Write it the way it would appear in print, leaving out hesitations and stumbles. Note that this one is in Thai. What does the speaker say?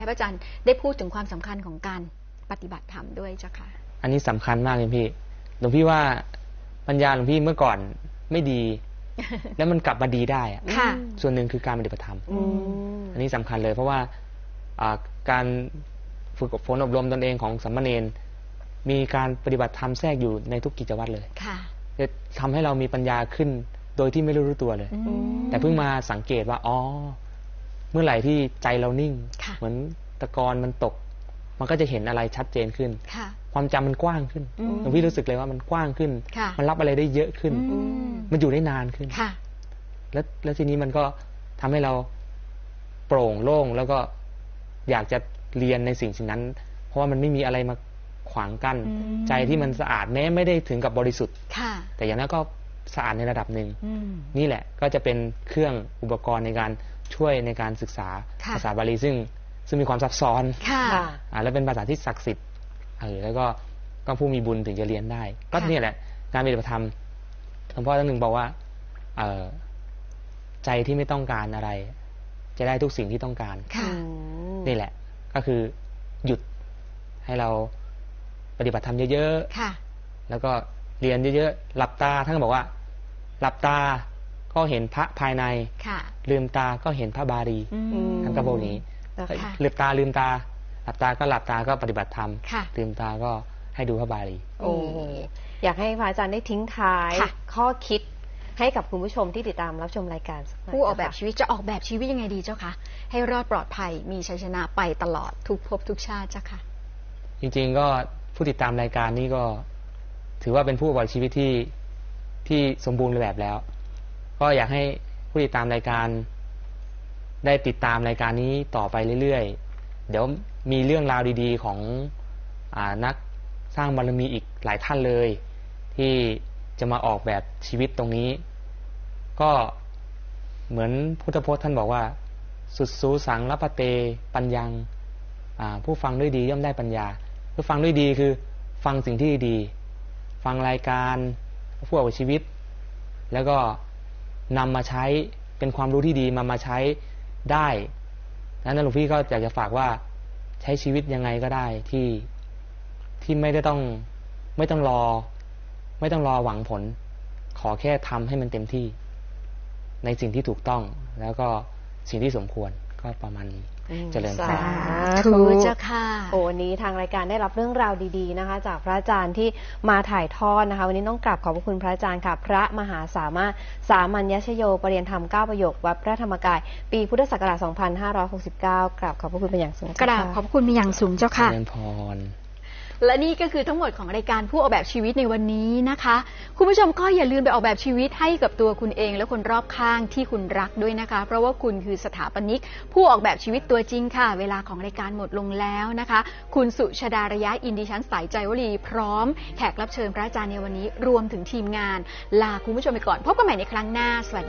พระอาจารย์ได้พูดถึงความสำคัญของการปฏิบัติธรรมด้วยเจ้าค่ะอันนี้สำคัญมากเลยพี่หลวงพี่ว่าปัญญาหลวงพี่เมื่อก่อนไม่ดี แล้วมันกลับมาดีได้ส่วนหนึ่งคือการปฏิบัติธรรมอันนี้สำคัญเลยเพราะว่าการฝึกฝนอบรมตนเองของสามเณรมีการปฏิบัติธรรมแทรกอยู่ในทุกกิจวัตรเลยจะทำให้เรามีปัญญาขึ้นโดยที่ไม่รู้ตัวเลยแต่เพิ่งมาสังเกตว่าอ๋อเมื่อไหร่ที่ใจเรานิ่งเหมือนตะกอนมันตกมันก็จะเห็นอะไรชัดเจนขึ้นความจำมันกว้างขึ้นหลวงพี่รู้สึกเลยว่ามันกว้างขึ้นมันรับอะไรได้เยอะขึ้นมันอยู่ได้นานขึ้นแล้วทีนี้มันก็ทำให้เราโปร่งโล่งแล้วก็อยากจะเรียนในสิ่งนั้นเพราะว่ามันไม่มีอะไรมาขวางกั้นใจที่มันสะอาดแม้ไม่ได้ถึงกับบริสุทธิ์แต่อย่างนั้นก็สะอาดในระดับหนึ่งนี่แหละก็จะเป็นเครื่องอุปกรณ์ในการช่วยในการศึกษาภาษาบาลีซึ่งมีความซับซ้อนและเป็นภาษาที่ศักดิ์สิทธิ์แล้วก็ผู้มีบุญถึงจะเรียนได้ก็นี่แหละการปฏิบัติธรรมหลวงพ่อท่านหนึ่งบอกว่าใจที่ไม่ต้องการอะไรจะได้ทุกสิ่งที่ต้องการนี่แหละก็คือหยุดให้เราปฏิบัติธรรมเยอะๆแล้วก็เรียนเยอะๆหลับตาท่านก็บอกว่าหลับตาก็เห็นพระภายในลืมตาก็เห็นพระบาลีท่านก็บอกนี้ลืมตาหลับตาก็หลับตาก็ปฏิบัติธรรมลืมตาก็ให้ดูพระบาลีโอ้อยากให้พระอาจารย์ได้ทิ้งท้ายข้อคิดให้กับคุณผู้ชมที่ติดตามรับชมรายการผู้ออกแบบชีวิตจะออกแบบชีวิตยังไงดีเจ้าคะให้รอดปลอดภัยมีชัยชนะไปตลอดทุกภพทุกชาติเจ้าค่ะจริงๆก็ผู้ติดตามรายการนี้ก็ถือว่าเป็นผู้ออกแบบชีวิตที่สมบูรณ์แบบแล้วก็อยากให้ผู้ติดตามรายการได้ติดตามรายการนี้ต่อไปเรื่อยๆเดี๋ยวมีเรื่องราวดีๆของนักสร้างบารมีอีกหลายท่านเลยที่จะมาออกแบบชีวิตตรงนี้ก็เหมือนพุทธพจน์ท่านบอกว่าสุดสูสังรัพเตปัญญังผู้ฟังด้วยดีย่อมได้ปัญญาผู้ฟังด้วยดีคือฟังสิ่งที่ดีฟังรายการผู้ออกแบบชีวิตแล้วก็นำมาใช้เป็นความรู้ที่ดีมาใช้ได้นั้นหลวงพี่ก็อยากจะฝากว่าใช้ชีวิตยังไงก็ได้ที่ไม่ต้องรอหวังผลขอแค่ทำให้มันเต็มที่ในสิ่งที่ถูกต้องแล้วก็สิ่งที่สมควรก็ประมาณนี้เจริญพรถูกเจ้าค่ะวันนี้ทางรายการได้รับเรื่องราวดีๆนะคะจากพระอาจารย์ที่มาถ่ายทอดนะคะวันนี้ต้องกราบขอบพระคุณพระอาจารย์ค่ะพระมหาสามารถสามัญญชโยประเรียนธรรม9ประโยควัดพระธรรมกายปีพุทธศักราช2569กราบขอบพระคุณเป็นอย่างสูงกราบขอบพระคุณเป็นอย่างสูงเจ้าค่ะเจริญพรและนี่ก็คือทั้งหมดของรายการผู้ออกแบบชีวิตในวันนี้นะคะคุณผู้ชมก็อย่าลืมไปออกแบบชีวิตให้กับตัวคุณเองและคนรอบข้างที่คุณรักด้วยนะคะเพราะว่าคุณคือสถาปนิกผู้ออกแบบชีวิตตัวจริงค่ะเวลาของรายการหมดลงแล้วนะคะคุณสุชฎาระยะอินดิฉันสายใจวลีพร้อมแขกรับเชิญพระอาจารย์ในวันนี้รวมถึงทีมงานลาคุณผู้ชมไปก่อนพบกันใหม่ในครั้งหน้าสวัสดี